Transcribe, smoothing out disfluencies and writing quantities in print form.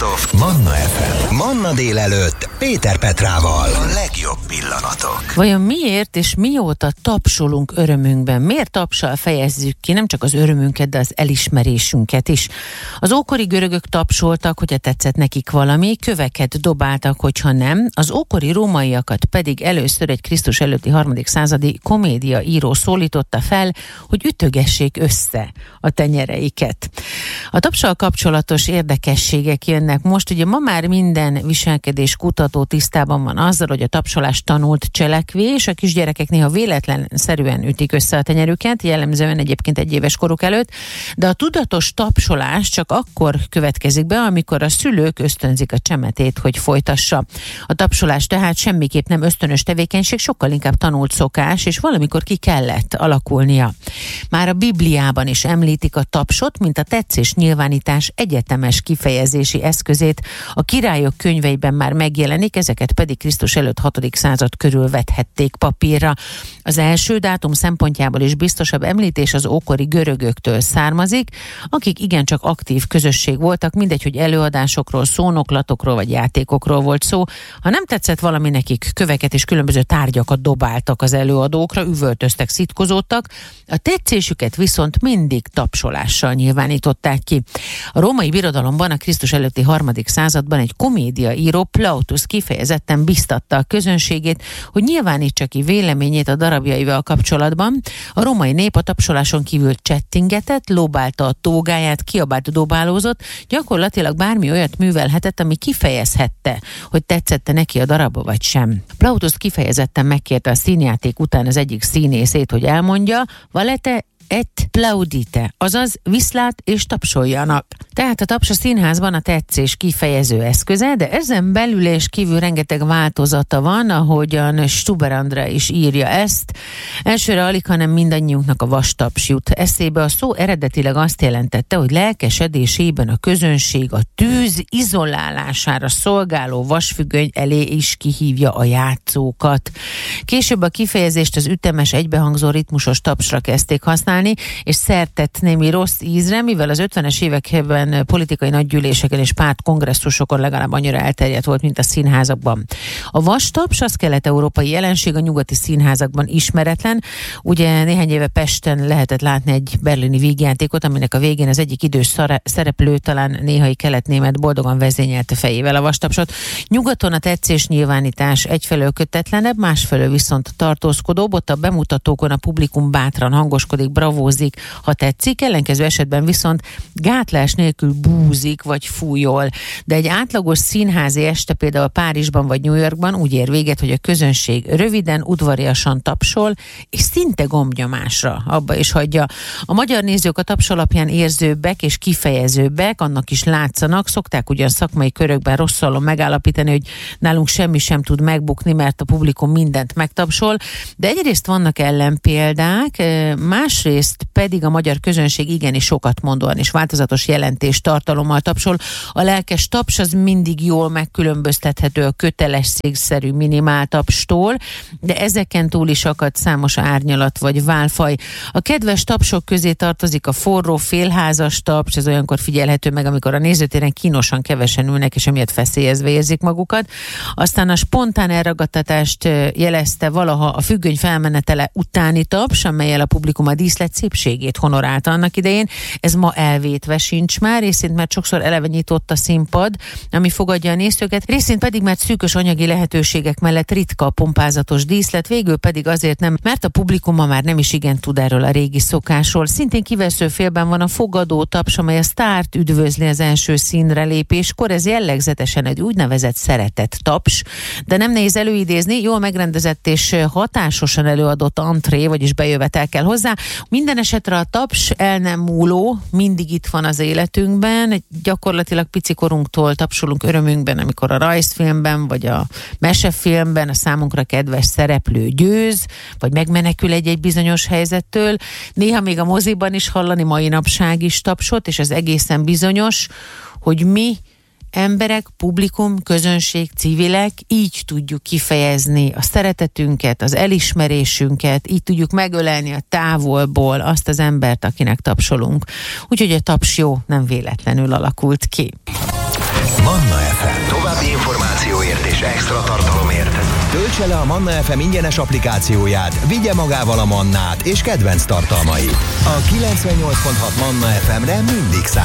Best of Manna FM. Manna délelőtt Péter Petrával. A legjobb pillanatok. Vajon miért és mióta tapsolunk örömünkben? Miért tapssal fejezzük ki nem csak az örömünket, de az elismerésünket is? Az ókori görögök tapsoltak, hogyha tetszett nekik valami, köveket dobáltak, hogyha nem. Az ókori rómaiakat pedig először egy Krisztus előtti 3. századi komédiaíró szólította fel, hogy ütögessék össze a tenyereiket. A tapssal kapcsolatos érdekességek jönnek most. Ugye ma már minden viselkedés kutató tisztában van azzal, hogy a tapsolás tanult cselekvés, a kisgyerekek néha véletlenszerűen ütik össze a tenyerüket, jellemzően egyébként 1 éves koruk előtt, de a tudatos tapsolás csak akkor következik be, amikor a szülők ösztönzik a csemetét, hogy folytassa. A tapsolás tehát semmiképp nem ösztönös tevékenység, sokkal inkább tanult szokás, és valamikor ki kellett alakulnia. Már a Bibliában is említik a tapsot, mint a tetszés nyilvánítás egyetemes kifejezési eszközét. A Királyok könyveiben már megjelenik, ezeket pedig Krisztus előtt 6. század körül vethették papírra. Az első dátum szempontjából is biztosabb említés az ókori görögöktől származik, akik igencsak aktív közösség voltak, mindegy, hogy előadásokról, szónoklatokról vagy játékokról volt szó. Ha nem tetszett valami nekik, köveket és különböző tárgyakat dobáltak az előadókra, üvöltöztek, szitkozódtak, a tetszésüket viszont mindig tapsolással nyilvánították ki. A római birodalomban a Krisztus előtti 3. században egy komédiaíró, Plautus kifejezetten biztatta a közönségét, hogy nyilvánítsa ki véleményét a darabjaival kapcsolatban. A római nép a tapsoláson kívül csettingetett, lóbálta a tógáját, kiabált, dobálózott, gyakorlatilag bármi olyat művelhetett, ami kifejezhette, hogy tetszette neki a darab vagy sem. Plautus kifejezetten megkérte a színjáték után az egyik színészét, hogy elmondja, valete et plaudite, azaz viszlát és tapsoljanak. Tehát a taps a színházban a tetszés kifejező eszköze, de ezen belül és kívül rengeteg változata van, ahogyan Stuber Andrá is írja ezt. Elsőre alig, hanem mindannyiunknak a vastaps jut eszébe. A szó eredetileg azt jelentette, hogy lelkesedésében a közönség a tűz izolálására szolgáló vasfüggöny elé is kihívja a játszókat. Később a kifejezést az ütemes, egybehangzó ritmusos tapsra kezdték használni, és szert tett némi rossz ízre, mivel az 50-es években politikai nagygyűléseken és pártkongresszusokon legalább annyira elterjedt volt, mint a színházakban. A vastaps az kelet-európai jelenség, a nyugati színházakban ismeretlen. Ugye néhány éve Pesten lehetett látni egy berlini vígjátékot, aminek a végén az egyik idős szereplő, talán néhai kelet-német boldogan vezényelte fejével a vastapsot. Nyugaton a tetszés nyilvánítás egyfelől kötetlenebb, másfelől viszont tartózkodóbb, ott a bemutatókon a publikum bátran hangoskodik, bravózik, ha tetszik, ellenkező esetben viszont gátlás nélkül búzik vagy fújol. De egy átlagos színházi este például Párizsban vagy New Yorkban úgy ér véget, hogy a közönség röviden, udvariasan tapsol, és szinte gombnyomásra abba is hagyja. A magyar nézők a taps alapján érzőbbek és kifejezőbbek, annak is látszanak, szokták ugyan szakmai körökben rosszallon megállapítani, hogy nálunk semmi sem tud megbukni, mert a publikum mindent megtapsol, de egyrészt vannak ellenpéldák, másrészt pedig a magyar közönség igenis sokat mondóan és változatos jelentés tartalommal tapsol. A lelkes taps az mindig jól megkülönböztethető a kötelességszerű minimál tapstól, de ezeken túl is akad számos árnyalat vagy válfaj. A kedves tapsok közé tartozik a forró, félházas taps, ez olyankor figyelhető meg, amikor a nézőtéren kínosan kevesen ülnek, és emiatt feszélyezve érzik magukat. Aztán a spontán elragadtatást jelezte valaha a függöny felmenetele utáni taps, amellyel a publikum a díszlet szépségét honorálta annak idején. Ez ma elvétve sincs már, részint mert sokszor eleve nyitott a színpad, ami fogadja a nézőket, részint pedig mert szűkös anyagi lehetőségek mellett ritka a pompázatos díszlet, végül pedig azért nem, mert a publikum ma már nem is igen tud erről a régi szokásról. Szintén kivesző félben van a fogadó taps, amely a sztárt üdvözli az első színre lépéskor. Ez jellegzetesen egy úgynevezett szeretett taps, de nem nehéz előidézni, jól megrendezett és hatásosan előadott antré, vagyis bejövetel kell hozzá. Minden esetre a taps el nem múló, mindig itt van az életünkben, gyakorlatilag picikorunktól tapsolunk örömünkben, amikor a rajzfilmben vagy a mesefilmben a számunkra kedves szereplő győz, vagy megmenekül egy bizonyos helyzettől. Néha még a moziban is hallani mai napság is tapsot, és az egészen bizonyos, hogy mi emberek, publikum, közönség, civilek így tudjuk kifejezni a szeretetünket, az elismerésünket, így tudjuk megölelni a távolból azt az embert, akinek tapsolunk. Úgyhogy a taps jó, nem véletlenül alakult ki. Információért és extra tartalomért töltse le a Manna FM ingyenes applikációját, vigye magával a Mannát és kedvenc tartalmait. A 98.6 Manna FM-re mindig